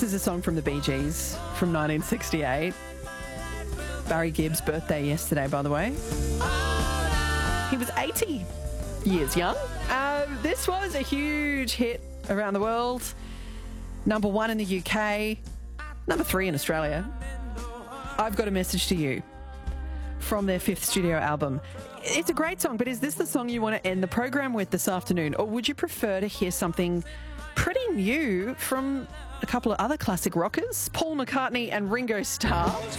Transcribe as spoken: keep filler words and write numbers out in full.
This is a song from the Bee Gees from nineteen sixty-eight. Barry Gibb's birthday yesterday, by the way. He was eighty years young. Um, this was a huge hit around the world. Number one in the U K. Number three in Australia. I've got a message to you from their fifth studio album. It's a great song, but is this the song you want to end the program with this afternoon? Or would you prefer to hear something pretty new from a couple of other classic rockers, Paul McCartney and Ringo Starr?